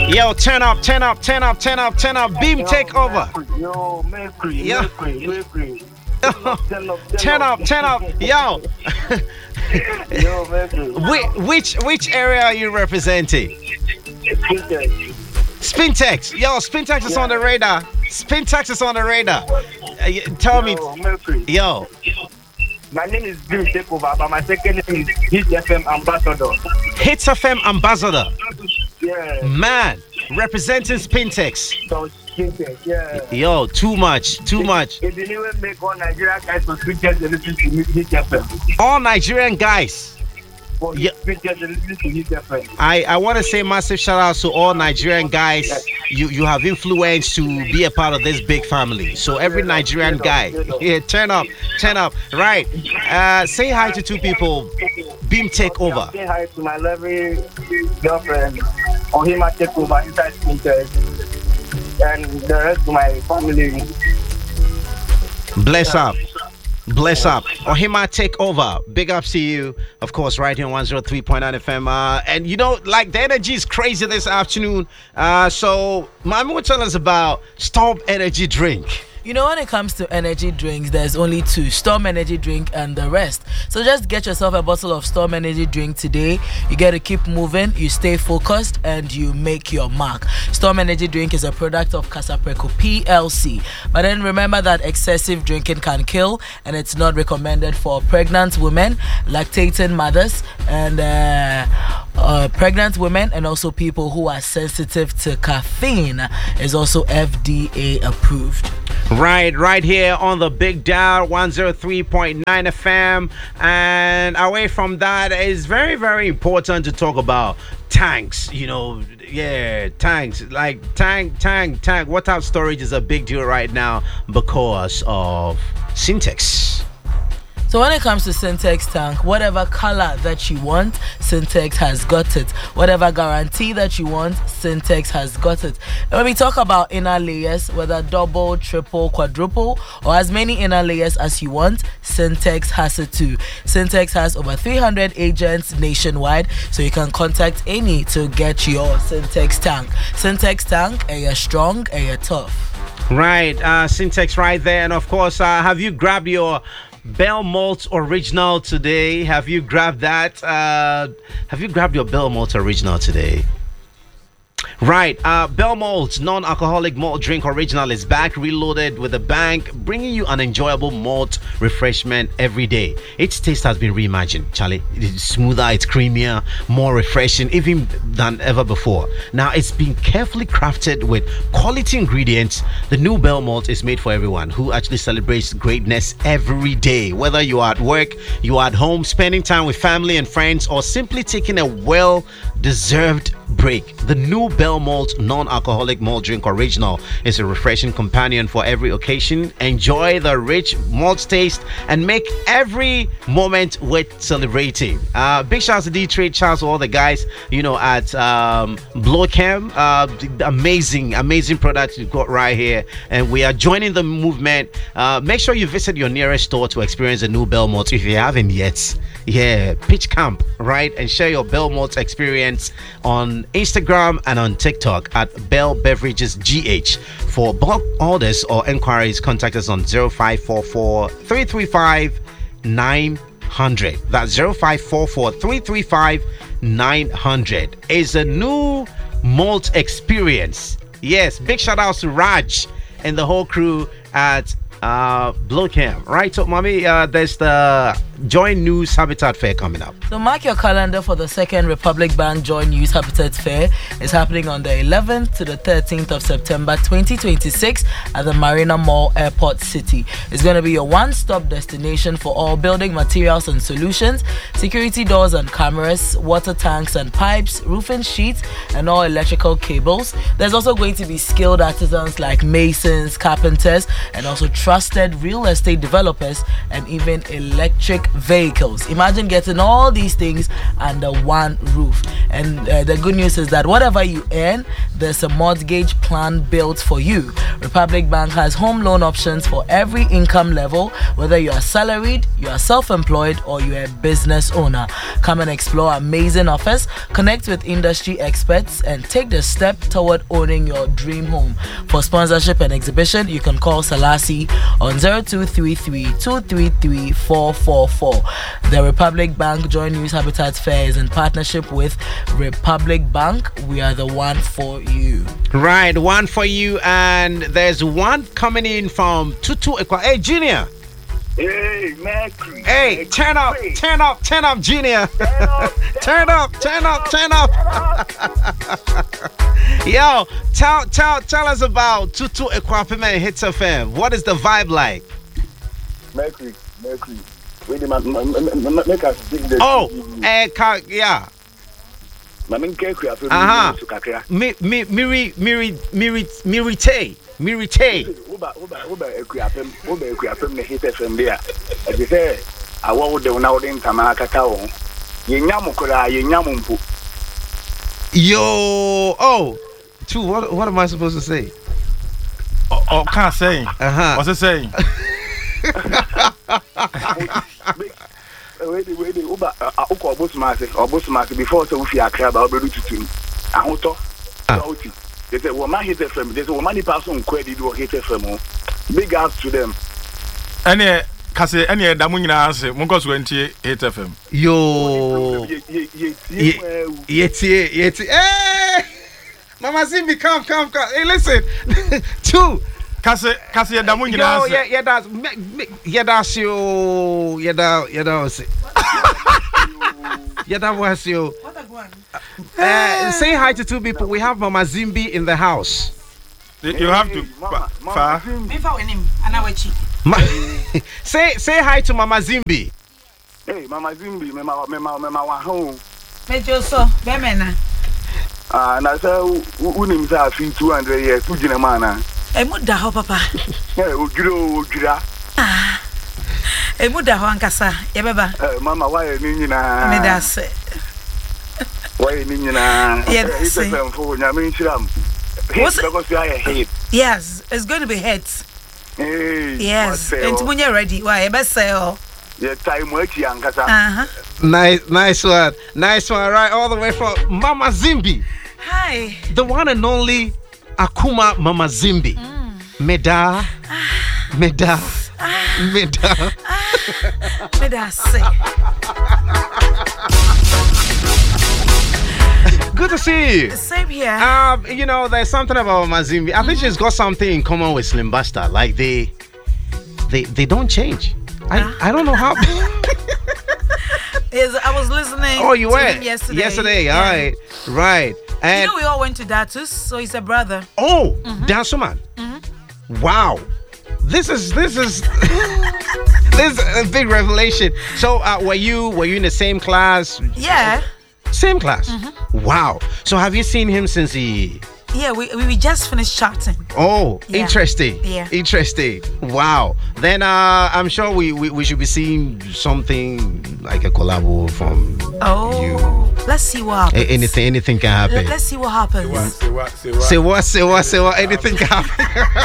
Yo, turn up, turn up, turn up, turn up, turn up. Beam take over. Yo, Mercury, Yo. Mercury. Turn up, turn up. Yo. Yo, Mercury. Which area are you representing? Spintex. Yo, Spintex is on the radar. Spintex is on the radar. Tell me. Mercury. Yo. My name is Beam Takeover, but my second name is Hit FM Ambassador. Hits FM Ambassador. Yeah. Man, representing Spintex. So, Spintex, yeah. Yo, too much. It didn't even make all Nigerian guys for Spintex to listen to Hit FM. All Nigerian guys. For Yeah. Spintex to listen to Hit FM. I want to say massive shout out to all Nigerian guys. You have influence to be a part of this big family. So every Nigerian guy, yeah, turn up. Right. Say hi to two people. Beam take over. Say hi to my lovely girlfriend, Ohima Takeover inside Spintex, and the rest of my family. Bless up. Ohima take over. Big ups to you. Of course, right here on 103.9 FM. And you know, like the energy is crazy this afternoon. So Mami will tell us about Storm Energy Drink. You know, when it comes to energy drinks, there's only two: Storm Energy Drink and the rest. So just get yourself a bottle of Storm Energy Drink today. You get to keep moving, you stay focused, and you make your mark. Storm Energy Drink is a product of Casapreco PLC. But then remember that excessive drinking can kill, and it's not recommended for pregnant women, lactating mothers, and pregnant women, and also people who are sensitive to caffeine. Is also FDA approved. Right here on the Big Dial 103.9 FM. And away from that, it's very, very important to talk about tanks. You know, yeah, tanks. Like tank. Water storage is a big deal right now because of Sintex. So when it comes to Sintex tank, whatever color that you want, Sintex has got it. Whatever guarantee that you want, Sintex has got it. And when we talk about inner layers, whether double, triple, quadruple, or as many inner layers as you want, Sintex has it too. Sintex has over 300 agents nationwide, so you can contact any to get your Sintex tank. Sintex tank, you're strong, you're tough. Right, Sintex right there. And of course, have you grabbed your Bell Malt Original today? Have you grabbed that? Have you grabbed your Bell Malt Original today? Right, Bell Malt non-alcoholic malt drink original is back, reloaded with a bang, bringing you an enjoyable malt refreshment every day. Its taste has been reimagined, Charlie. It's smoother, it's creamier, more refreshing even than ever before. Now, it's been carefully crafted with quality ingredients. The new Bell Malt is made for everyone who actually celebrates greatness every day. Whether you are at work, you are at home, spending time with family and friends, or simply taking a well-deserved break, the new Bell Malt non-alcoholic malt drink original is a refreshing companion for every occasion. Enjoy the rich malt taste and make every moment worth celebrating. Big shout out to D-Trade, shout out to all the guys, you know, at Blowcam. Amazing product you've got right here, and we are joining the movement. Make sure you visit your nearest store to experience the new Bell Malt if you haven't yet. Yeah, pitch camp, right? And share your Bell Malt experience on Instagram and on TikTok at Bell Beverages GH. For bulk orders or enquiries, contact us on 0544 335 900. That's 0544 335 900. It's a new malt experience. Yes, big shout outs to Raj and the whole crew at Blowcam. Right, so mommy, there's the Joy News Habitat Fair coming up. So mark your calendar for the second Republic Bank Joy News Habitat Fair. It's happening on the 11th to the 13th of September 2026 at the Marina Mall, Airport City. It's going to be a one-stop destination for all building materials and solutions, security doors and cameras, water tanks and pipes, roofing sheets, and all electrical cables. There's also going to be skilled artisans like masons, carpenters, and also trusted real estate developers and even electric vehicles. Imagine getting all these things under one roof. And the good news is that whatever you earn, there's a mortgage plan built for you. Republic Bank has home loan options for every income level, whether you are salaried, you are self-employed, or you are a business owner. Come and explore amazing offers, connect with industry experts, and take the step toward owning your dream home. For sponsorship and exhibition, you can call Salasi on 0233 233 444. The Republic Bank Joint News Habitat Fair is in partnership with Republic Bank. We are the one for you. Right, one for you. And there's one coming in from Tutu Ekwa. Hey, Junior. Hey, Mercury. Hey, turn up, Junior. Turn up. Yo, tell us about Tutu Ekwapime and Hits FM. What is the vibe like? Mercury. Wait a minute, make us sing the. Oh, yeah. Mirite. Uba Ekwapim ne Hit FM there. As you say, I want the now in Tamakata. Yenyamu. Yo, two. What am I supposed to say? Oh, can't say. What's it saying? Wait, Uba, Obosmasi, before so if you are crab, I'll be to him. I want to. They say, woman Hit FM. They say, woman person credit or Hit FM. Big ups to them. Any Damunina answer, Munkos went here, Hit FM. Yo, yeti. Hey, Mama Zimbi, come. Hey, listen, two. Kasi Damunina answer. That's you. That was you. Say hi to two people. We have Mama Zimbi in the house. You have to. Say hi to Mama Zimbi. Hey, Mama Zimbi, Mama home. Mejoso, Bemena. And I say, Unim Zafi 200 years, Ujinamana. Emudaho, Papa. Hey, Ujira. Emudaho, Ankasa, Yababa. Mama, why Nina? Medase. Why Nina? Yes, yes, it's going to be hits. Hey, yes, and when you're ready, why? Best say, yeah, time working, Ankasa. Nice one. Right, all the way from Mama Zimbi. Hi. The one and only Akuma Mama Zimbi. Meda. Medase. Good to see you. Same here. You know, there's something about Mama Zimbi. I think she's got something in common with Slim Buster. Like they don't change. I don't know how. Yes, I was listening. Oh, you were yesterday. Yeah. Right. And you know, we all went to Datus, so he's a brother. Oh, Dansuman. Wow. This is this is a big revelation. So, were you in the same class? Yeah. Same class. Wow. So, have you seen him since he? Yeah, we just finished chatting. Oh, yeah. Interesting. Yeah. Interesting. Wow. Then I'm sure we should be seeing something like a collab from you. Let's see what happens. Anything can happen. Let's see what happens. Say what? Anything can happen.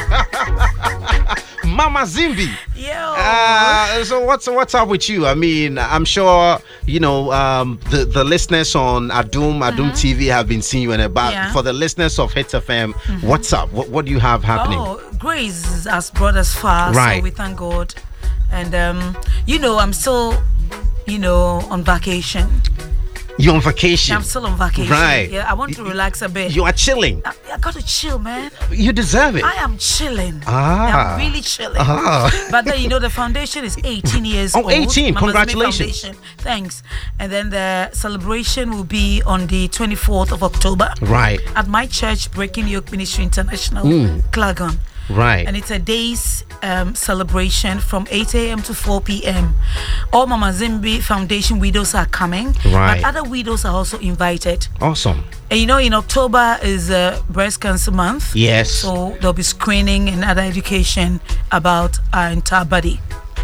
Mama Zimbi. Yo. So what's up with you? I mean, I'm sure you know the listeners on Adum TV have been seeing you in it, but for the listeners of Hits FM, what's up? What do you have happening? Oh, grace has brought us far, right? So we thank God, and you know, I'm still, on vacation. You're on vacation. Yeah, I'm still on vacation. Right. Yeah, I want to relax a bit. You are chilling. I got to chill, man. You deserve it. I am chilling. I'm really chilling. But then, the foundation is 18 years old. 18. Mama's Congratulations. Foundation. Thanks. And then the celebration will be on the 24th of October. Right. At my church, Breaking Yoke Ministry International, Klagon. Right. And it's a day's celebration from 8 a.m. to 4 p.m. All Mama Zimbi Foundation widows are coming. Right. But other widows are also invited. Awesome. And in October is Breast Cancer Month. Yes. So there'll be screening and other education about our entire body.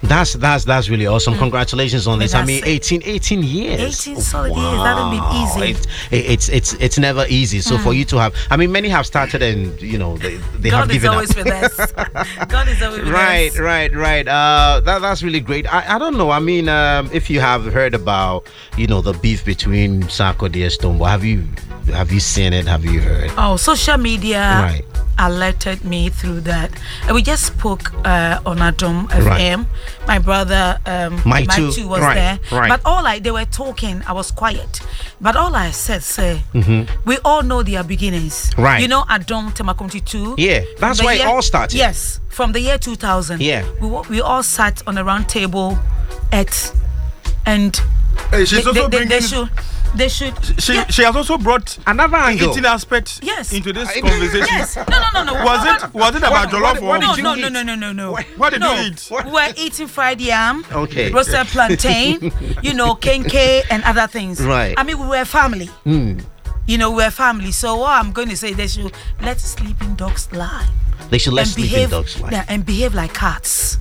That's really awesome. Congratulations on this. I mean, That's 18 years. 18 solid years. That hasn't been easy. It's never easy. So for you to have, I mean, many have started and they have given up. God is always with us. God is always with us. Right. That's really great. I don't know. I mean, if you have heard about the beef between Sarkodie and Stonebwoy, have you seen it? Have you heard? Oh, social media Right. alerted me through that. And we just spoke on Atom FM. My brother Mike Mike too. too was Right, there. right. But they were talking, I was quiet. But all I said, we all know their beginnings. Right. Adom Temakumti 2. Yeah, that's The why it year- all started. Yes, from the year 2000. Yeah. We all sat on a round table and Hey, she's also they bringing. should. She has also brought Another angle. eating aspect Yes. into this conversation. Yes. No. Was it about jollof or did you No. what did No, you eat? we were eating fried yam, Okay. roasted plantain, kenke and other things. Right. I mean, we were family. We were family. So what I'm going to say, they should let sleeping dogs lie. They should let and sleeping behave, dogs lie. Yeah, and behave like cats.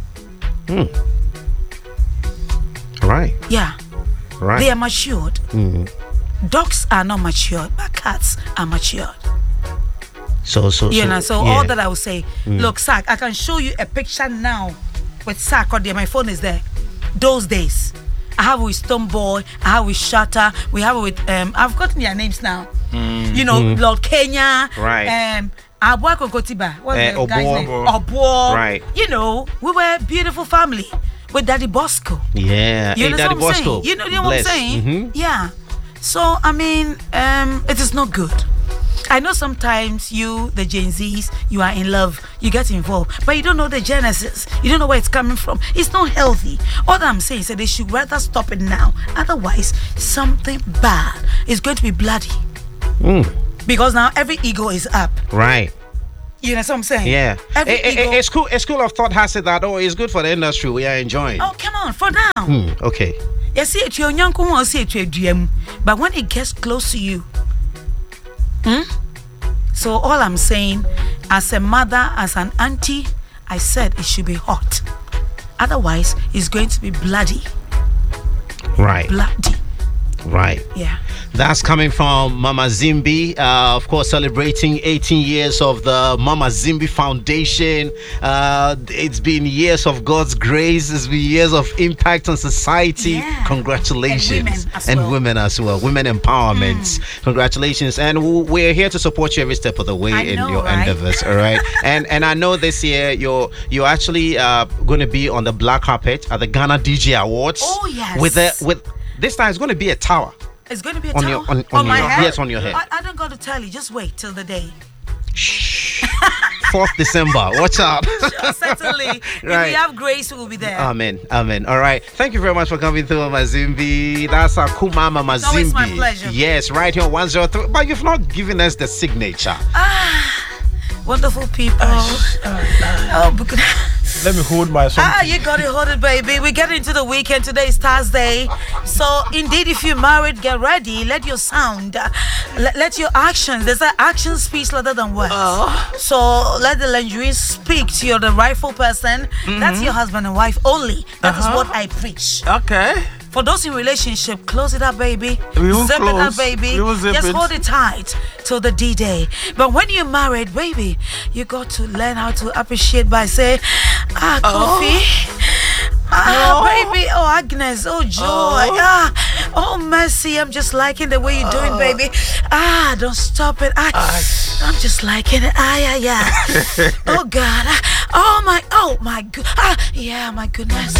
Right. Yeah, Right. they are matured. Dogs are not matured, but cats are matured. So So yeah. all that I will say, look, Sack, I can show you a picture now with Sack on there. My phone is there. Those days, I have with Stonebwoy, I have with Shatta, we have with I've gotten their names now. Lord Kenya, Right. Abua Kokotiba, what's the guy's Obuo. name? Obuo. Right. We were a beautiful family with Daddy Bosco. Yeah. You Hey, know Daddy what I'm saying? Bosco. You know what I'm Bless. saying? Mhm. Yeah. So I mean, it is not good. I know sometimes you, the Gen Zs, you are in love, you get involved, but you don't know the genesis. You don't know where it's coming from. It's not healthy. All that I'm saying is that they should rather stop it now. Otherwise, something bad is going to be bloody. Because now every ego is up. Right. You know what I'm saying? Yeah. Every ego. A school of thought has said that it's good for the industry. We are enjoying. Oh, come on, for now. Okay. You see it, you're young, but when it gets close to you, so all I'm saying, as a mother, as an auntie, I said it should be hot. Otherwise, it's going to be bloody. Right. Bloody. Right. Yeah. That's coming from Mama Zimbi, of course, celebrating 18 years of the Mama Zimbi Foundation. It's been years of God's grace. It's been years of impact on society. Yeah. Congratulations. And women as well. Women empowerment. Congratulations. And we're here to support you every step of the way in your endeavors. All right. and I know this year you're actually going to be on the black carpet at the Ghana DJ Awards. Oh, yes. With this time it's going to be a tower. It's going to be a On tower. your- on my your- head? yes, on your head. I don't got to tell you. Just wait till the day. 4th December. Watch out. Certainly. Right. If we have grace, we will be there. Amen. All right. Thank you very much for coming through, Mama Zimbi. That's our Kuma Mama It's always Zimbi. my pleasure. Yes, right here on 103. But you've not given us the signature. Wonderful people. Oh, because Let me hold my song. you got it, hold it, baby. We get into the weekend. Today is Thursday. So, indeed, if you're married, get ready. Let your sound, let your actions. There's an action speaks louder than words. So, let the lingerie speak to you, the rightful person. That's your husband and wife only. That is what I preach. Okay. For those in relationship, close it up, baby. We will Zip it up, close. baby. We will zip Just it. hold it tight till the D-Day. But when you're married, baby, you got to learn how to appreciate by saying, coffee. Baby. Oh, Agnes. Oh, joy. Oh, mercy. I'm just liking the way you're doing, baby. Don't stop it. I'm just liking it. Yeah. Oh, God. Oh, my good. Yeah, my goodness.